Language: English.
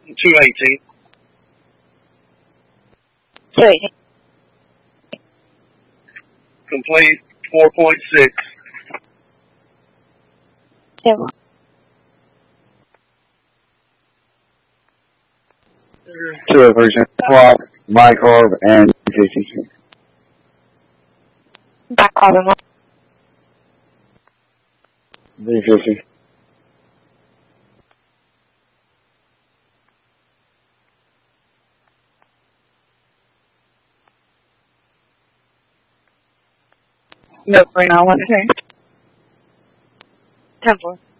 218. 218. Complete 4.6. 10. Two of Virgin Swap, Bicarb, and 50. Bicarb and B50. No, 3913. 10-4.